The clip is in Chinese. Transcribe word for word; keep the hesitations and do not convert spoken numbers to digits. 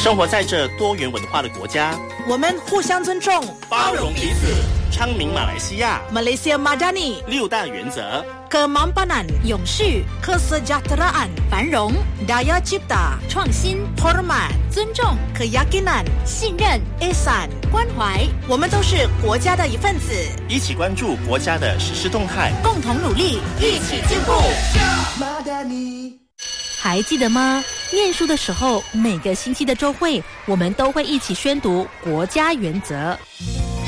生活在这多元文化的国家， 我们互相尊重， 包容彼此，昌明马来西亚 Malaysia Madani 六大原则 ：Kemampanan 永续、Kesejahteraan 繁荣、Daya Cipta 创新、Hormat 尊重、Keyakinan 信任、Ihsan 关怀。我们都是国家的一份子， 一起关注国家的实施动态， 共同努力，一起进步。 还记得吗？念书的时候，每个星期的周会，我们都会一起宣读国家原则。